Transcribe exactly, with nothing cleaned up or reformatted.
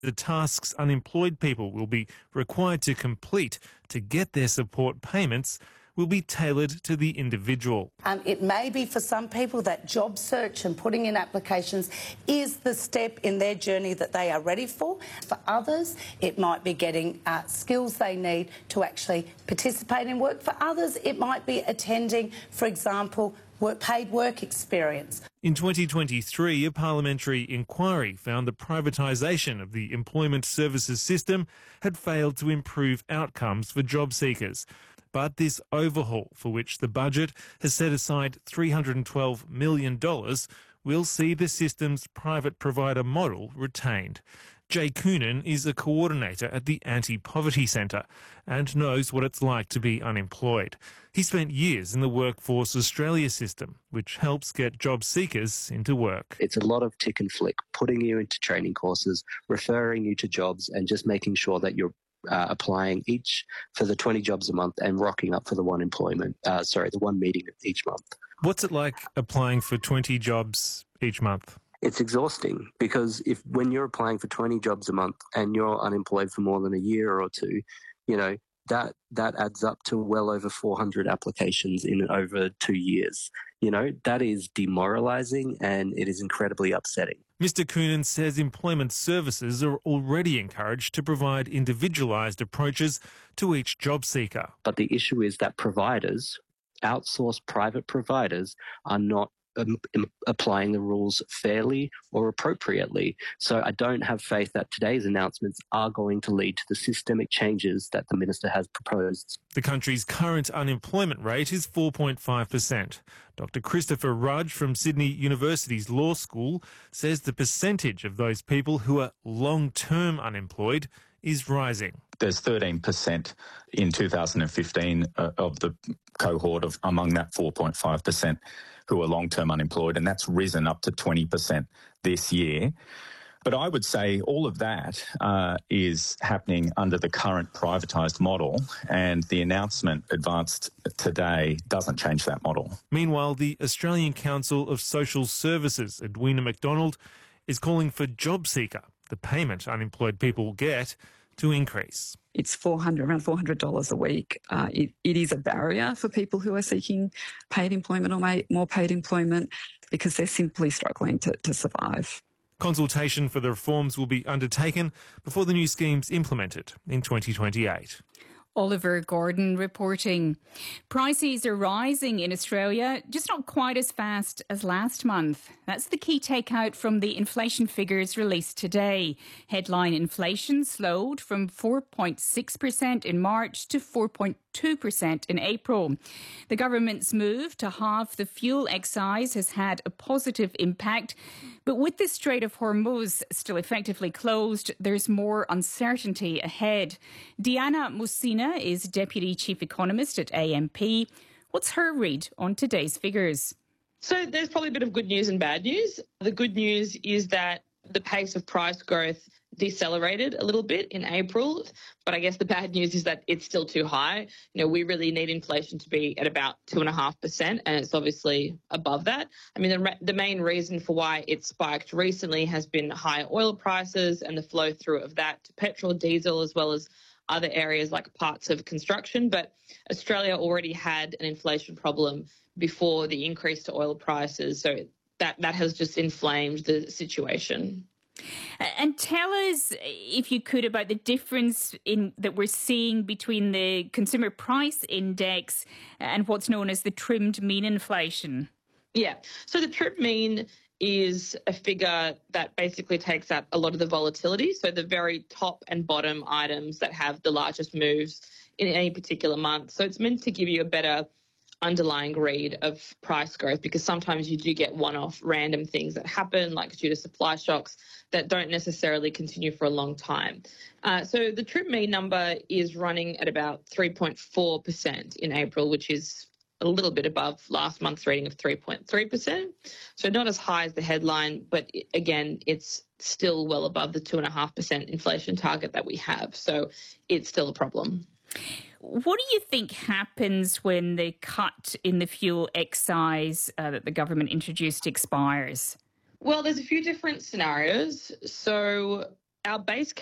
the tasks unemployed people will be required to complete to get their support payments will be tailored to the individual. Um, it may be for some people that job search and putting in applications is the step in their journey that they are ready for. For others, it might be getting uh, skills they need to actually participate in work. For others, it might be attending, for example, work, paid work experience. In twenty twenty-three, a parliamentary inquiry found the privatisation of the employment services system had failed to improve outcomes for job seekers. But this overhaul, for which the budget has set aside three hundred twelve million dollars, will see the system's private provider model retained. Jay Coonan is a coordinator at the Anti-Poverty Centre and knows what it's like to be unemployed. He spent years in the Workforce Australia system, which helps get job seekers into work. It's a lot of tick and flick, putting you into training courses, referring you to jobs and just making sure that you're Uh, applying each for the twenty jobs a month and rocking up for the one employment, uh, sorry, the one meeting each month. What's it like applying for twenty jobs each month? It's exhausting because if when you're applying for twenty jobs a month and you're unemployed for more than a year or two, you know, that that adds up to well over four hundred applications in over two years. You know, that is demoralising and it is incredibly upsetting. Mister Coonan says employment services are already encouraged to provide individualised approaches to each job seeker. But the issue is that providers, outsourced private providers, are not Um, applying the rules fairly or appropriately. So I don't have faith that today's announcements are going to lead to the systemic changes that the Minister has proposed. The country's current unemployment rate is four point five percent. Doctor Christopher Rudge from Sydney University's Law School says the percentage of those people who are long-term unemployed is rising. There's thirteen percent in two thousand fifteen uh, of the cohort of among that four point five percent who are long-term unemployed, and that's risen up to twenty percent this year. But I would say all of that uh, is happening under the current privatised model, and the announcement advanced today doesn't change that model. Meanwhile, the Australian Council of Social Services, Edwina McDonald, is calling for JobSeeker, the payment unemployed people get, to increase. It's four hundred, around four hundred dollars a week. Uh, it, it is a barrier for people who are seeking paid employment or may, more paid employment because they're simply struggling to, to survive. Consultation for the reforms will be undertaken before the new scheme's implemented in twenty twenty-eight. Oliver Gordon reporting. Prices are rising in Australia, just not quite as fast as last month. That's the key takeout from the inflation figures released today. Headline inflation slowed from four point six percent in March to four point two percent in April. The government's move to halve the fuel excise has had a positive impact, but with the Strait of Hormuz still effectively closed, there's more uncertainty ahead. Diana Musina is Deputy Chief Economist at A M P. What's her read on today's figures? So there's probably a bit of good news and bad news. The good news is that the pace of price growth decelerated a little bit in April, but I guess the bad news is that it's still too high. You know, we really need inflation to be at about two and a half percent, and it's obviously above that. I mean, the, the main reason for why it spiked recently has been higher oil prices and the flow through of that to petrol, diesel, as well as other areas like parts of construction. But Australia already had an inflation problem before the increase to oil prices, so that, that has just inflamed the situation. And tell us, if you could, about the difference in that we're seeing between the consumer price index and what's known as the trimmed mean inflation. Yeah, so the trimmed mean is a figure that basically takes out a lot of the volatility. So the very top and bottom items that have the largest moves in any particular month. So it's meant to give you a better underlying read of price growth, because sometimes you do get one-off random things that happen, like due to supply shocks, that don't necessarily continue for a long time. Uh, so the trimmed mean number is running at about three point four percent in April, which is a little bit above last month's reading of three point three percent. So not as high as the headline, but it, again, it's still well above the two point five percent inflation target that we have. So it's still a problem. What do you think happens when the cut in the fuel excise uh, that the government introduced expires? Well, there's a few different scenarios. So Our base